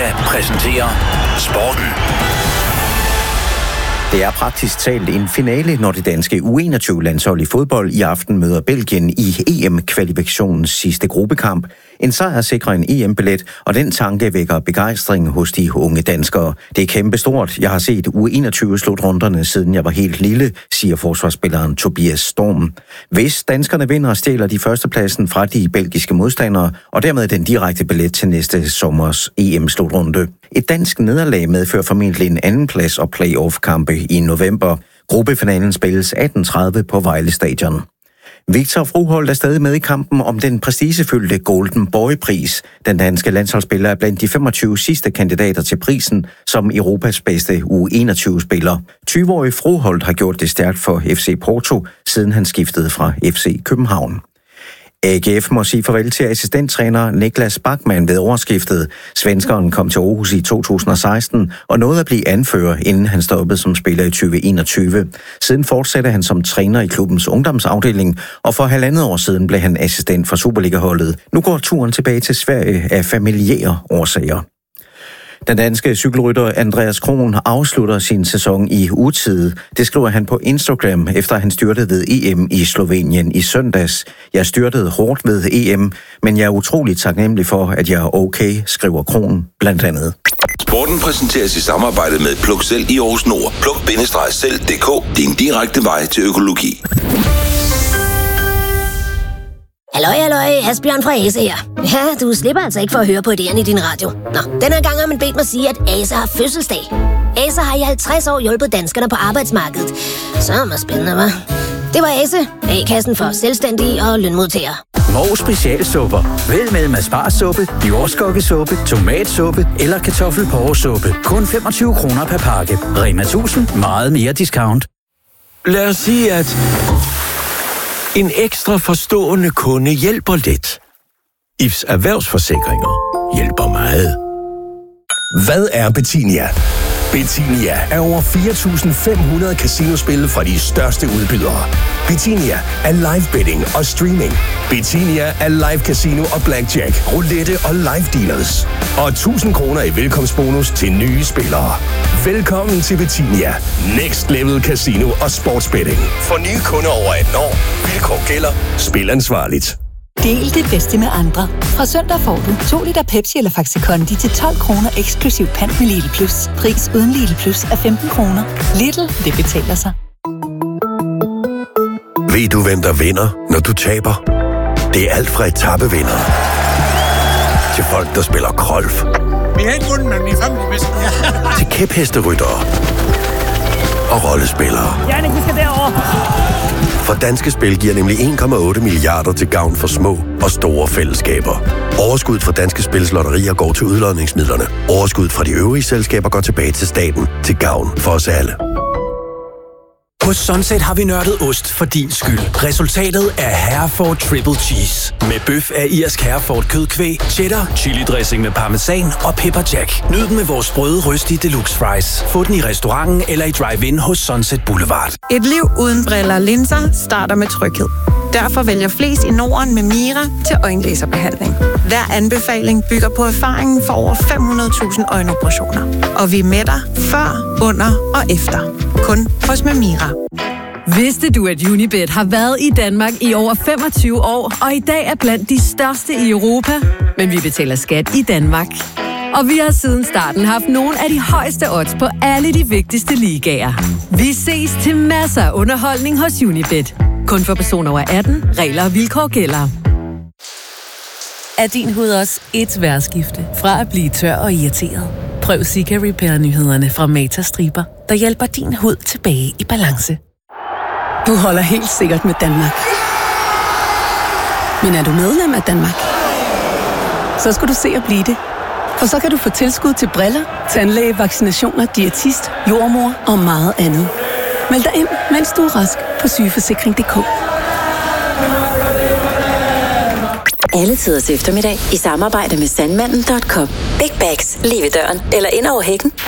Gonova præsenterer Sporten. Det er praktisk talt en finale, når det danske U21-landshold i fodbold i aften møder Belgien i EM-kvalifikationens sidste gruppekamp. En sejr sikrer en EM-billet, og den tanke vækker begejstring hos de unge danskere. Det er kæmpestort. Jeg har set U21-slutrunderne, siden jeg var helt lille, siger forsvarsspilleren Tobias Storm. Hvis danskerne vinder, stjæler de førstepladsen fra de belgiske modstandere, og dermed den direkte billet til næste sommers EM-slutrunde. Et dansk nederlag medfører formentlig en anden plads og playoff-kampe i november. Gruppefinalen spilles 18:30 på Vejle Stadion. Victor Froholt er stadig med i kampen om den prestigefyldte Golden Boy-pris. Den danske landsholdsspiller er blandt de 25 sidste kandidater til prisen som Europas bedste U21-spiller. 20-årige Froholt har gjort det stærkt for FC Porto, siden han skiftede fra FC København. AGF må sige farvel til assistenttræner Niklas Bachmann ved årsskiftet. Svenskeren kom til Aarhus i 2016 og nåede at blive anfører, inden han stoppede som spiller i 2021. Siden fortsatte han som træner i klubbens ungdomsafdeling, og for 1,5 år siden blev han assistent for Superliga-holdet. Nu går turen tilbage til Sverige af familiære årsager. Den danske cykelrytter Andreas Kron afslutter sin sæson i utide. Det skriver han på Instagram, efter han styrtede ved EM i Slovenien i søndags. Jeg styrtede hårdt ved EM, men jeg er utroligt taknemmelig for, at jeg er okay, skriver Kron blandt andet. Sporten præsenteres i samarbejde med Pluk Selv i Aarhus Nord. Pluk-selv.dk. Din direkte vej til økologi. Halløj, Asbjørn fra Ase her. Ja, du slipper altså ikke for at høre på idéerne i din radio. Nå, denne gang har man bedt mig sige, at Ase har fødselsdag. Ase har i 50 år hjulpet danskerne på arbejdsmarkedet. Så er det spændende, hva'? Det var Ase, A-kassen for selvstændige og lønmodtagere. Mors specialsupper. Vælg mellem asparsuppe, jordskokkesuppe, tomatsuppe eller kartoffelporresuppe. Kun 25 kroner per pakke. Rema 1000. Meget mere discount. Lad os sige, at en ekstra forstående kunde hjælper lidt. Ifs Erhvervsforsikringer hjælper meget. Hvad er Betinia? Betinia er over 4.500 casinospil fra de største udbydere. Betinia er live betting og streaming. Betinia er live casino og blackjack, roulette og live dealers. Og 1.000 kroner i velkomstbonus til nye spillere. Velkommen til Betinia. Next level casino og sportsbetting. For nye kunder over 18 år. Vilkår gælder. Spil ansvarligt. Del det bedste med andre. Fra søndag får du 2 liter Pepsi eller Faxi Kondi til 12 kroner eksklusiv pant med Lidl Plus. Pris uden Lidl Plus er 15 kroner. Lidl, det betaler sig. Ved du, hvem der vinder, når du taber? Det er alt fra etappevinder til folk, der spiller golf. Vi har ikke vundet, men vi er fandme bedst. Til kæphesteryttere og rollespillere. Jannik, vi skal derover. For Danske Spil giver nemlig 1,8 milliarder til gavn for små og store fællesskaber. Overskud fra Danske Spils lotterier går til udlodningsmidlerne. Overskud fra de øvrige selskaber går tilbage til staten til gavn for os alle. Hos Sunset har vi nørdet ost for din skyld. Resultatet er Hereford Triple Cheese. Med bøf af irsk Hereford kødkvæg, cheddar, chili dressing med parmesan og pepper jack. Nyd den med vores sprøde røstige deluxe fries. Få den i restauranten eller i drive-in hos Sunset Boulevard. Et liv uden briller og linser starter med tryghed. Derfor vælger flest i Norden med Mira til øjenlaserbehandling. Hver anbefaling bygger på erfaringen for over 500.000 øjenoperationer. Og vi er med dig før, under og efter. Kun hos Mira. Vidste du, at Unibet har været i Danmark i over 25 år, og i dag er blandt de største i Europa? Men vi betaler skat i Danmark. Og vi har siden starten haft nogle af de højeste odds på alle de vigtigste ligaer. Vi ses til masser af underholdning hos Unibet. Kun for personer over 18. Regler og vilkår gælder. Er din hud også et vejrskifte? Fra at blive tør og irriteret? Prøv Sika Repair-nyhederne fra Mata Striber, der hjælper din hud tilbage i balance. Du holder helt sikkert med Danmark. Men er du medlem af Danmark? Så skal du se at blive det. For så kan du få tilskud til briller, tandlæge, vaccinationer, diætist, jordmor og meget andet. Meld dig ind, mens du er rask på sygeforsikring.dk. Alle tiders eftermiddag i samarbejde med Sandmanden.com. Big bags lige ved døren eller ind over hækken.